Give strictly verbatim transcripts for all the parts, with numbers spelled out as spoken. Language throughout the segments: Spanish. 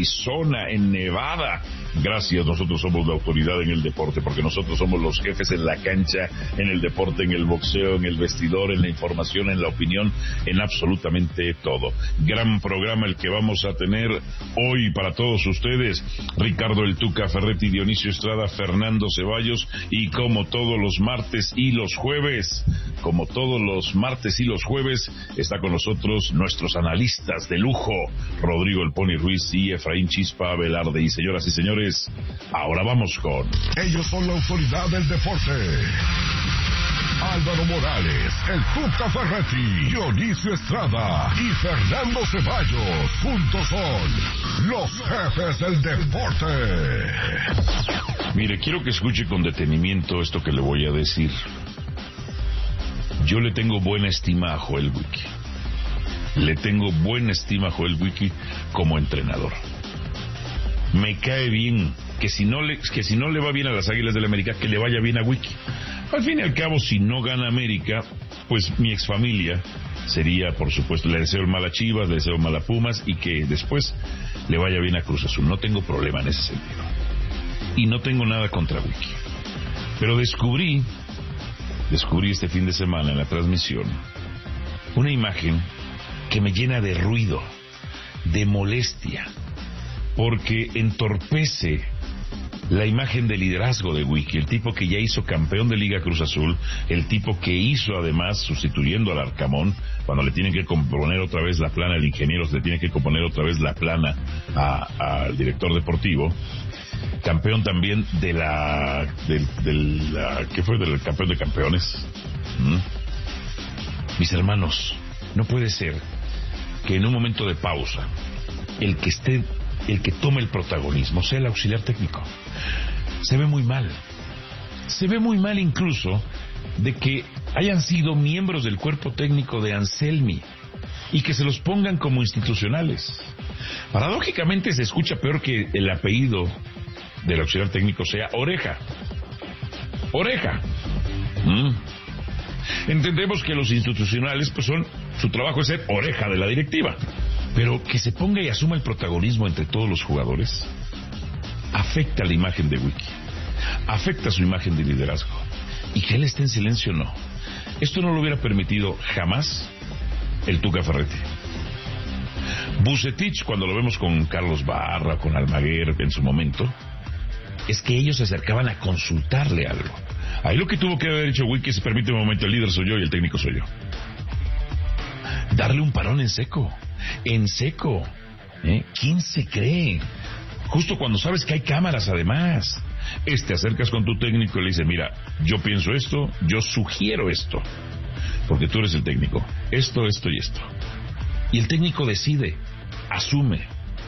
Arizona, en Nevada. Gracias, nosotros somos la autoridad en el deporte, porque nosotros somos los jefes en la cancha, en el deporte, en el boxeo, en el vestidor, en la información, en la opinión, en absolutamente todo. Gran programa el que vamos a tener hoy para todos ustedes. Ricardo El Tuca Ferretti, Dionisio Estrada, Fernando Ceballos, y como todos los martes y los jueves, como todos los martes y los jueves, está con nosotros nuestros analistas de lujo, Rodrigo El Pony Ruiz y Efraín Chispa Velarde. Y señoras y señores, ahora vamos con... Ellos son la autoridad del deporte. Álvaro Morales, El Tuca Ferretti, Dionisio Estrada y Fernando Ceballos. Juntos son los jefes del deporte. Mire, quiero que escuche con detenimiento esto que le voy a decir. Yo le tengo buena estima a Joel Wiki. Le tengo buena estima a Joel Wiki como entrenador. Me cae bien que si no le que si no le va bien a las Águilas del América, que le vaya bien a Wiki. Al fin y al cabo, si no gana América, pues mi exfamilia sería, por supuesto, le deseo el mal a Chivas, le deseo el mal a Pumas, y que después le vaya bien a Cruz Azul. No tengo problema en ese sentido. Y no tengo nada contra Wiki. Pero descubrí, descubrí este fin de semana en la transmisión, una imagen que me llena de ruido, de molestia, porque entorpece la imagen de liderazgo de Wiki, el tipo que ya hizo campeón de Liga Cruz Azul, el tipo que hizo además, sustituyendo al Arcamón, cuando le tienen que componer otra vez la plana, el ingeniero le tiene que componer otra vez la plana al director deportivo, campeón también de la, del, del, la, ¿qué fue? Del campeón de campeones. ¿Mm? Mis hermanos, no puede ser que en un momento de pausa, el que esté el que tome el protagonismo sea el auxiliar técnico. Se ve muy mal. Se ve muy mal incluso de que hayan sido miembros del cuerpo técnico de Anselmi y que se los pongan como institucionales. Paradójicamente se escucha peor que el apellido del auxiliar técnico sea Oreja. Oreja. ¿Mm? Entendemos que los institucionales, pues son, su trabajo es ser oreja de la directiva. Pero que se ponga y asuma el protagonismo entre todos los jugadores afecta la imagen de Wiki, afecta su imagen de liderazgo, y que él esté en silencio no. Esto no lo hubiera permitido jamás el Tuca Ferretti. Vucetich, cuando lo vemos con Carlos Barra, con Almaguer en su momento, es que ellos se acercaban a consultarle algo. Ahí lo que tuvo que haber hecho Wiki, se permite un momento, el líder soy yo y el técnico soy yo. Darle un parón en seco. En seco. ¿Eh? ¿Quién se cree? Justo cuando sabes que hay cámaras además. Es, te acercas con tu técnico y le dices, mira, yo pienso esto, yo sugiero esto, porque tú eres el técnico. Esto, esto y esto. Y el técnico decide, asume.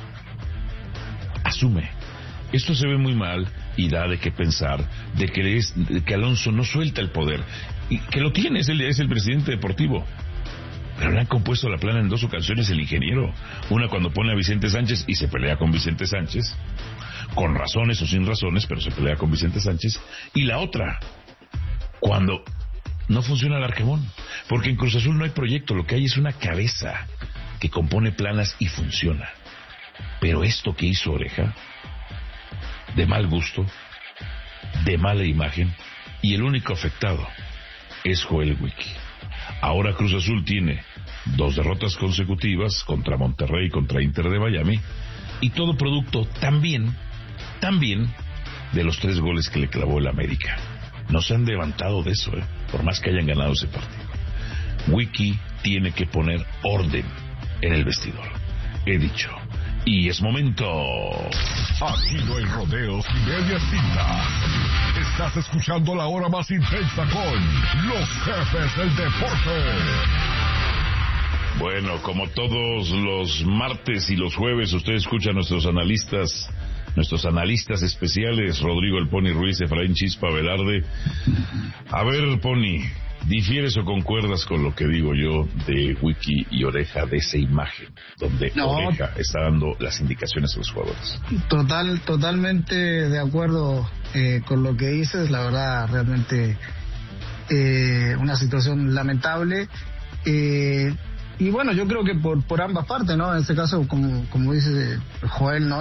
Asume. Esto se ve muy mal y da de qué pensar, de que, es, de que Alonso no suelta el poder. Y que lo tiene, es el, es el presidente deportivo. Pero le han compuesto la plana en dos ocasiones el ingeniero. Una cuando pone a Vicente Sánchez y se pelea con Vicente Sánchez, con razones o sin razones, pero se pelea con Vicente Sánchez. Y la otra, cuando no funciona el Arquemón. Porque en Cruz Azul no hay proyecto, lo que hay es una cabeza que compone planas y funciona. Pero esto que hizo Oreja, de mal gusto, de mala imagen, y el único afectado es Joel Wiki. Ahora Cruz Azul tiene dos derrotas consecutivas contra Monterrey y contra Inter de Miami, y todo producto también, también de los tres goles que le clavó el América. No se han levantado de eso, ¿eh? Por más que hayan ganado ese partido. Wiki tiene que poner orden en el vestidor. He dicho. Y es momento. Aquí no hay rodeos y medias tintas. Estás escuchando la hora más intensa con los jefes del deporte. Bueno, como todos los martes y los jueves, usted escucha a nuestros analistas, nuestros analistas especiales, Rodrigo El Pony Ruiz, Efraín Chispa Velarde. A ver, Pony, ¿difieres o concuerdas con lo que digo yo de Wiki y Oreja, de esa imagen donde no. Oreja está dando las indicaciones a los jugadores? Total, totalmente de acuerdo eh, con lo que dices. La verdad, realmente eh, una situación lamentable. Eh, y bueno, yo creo que por por ambas partes, ¿no? En este caso, como como dice Joel, no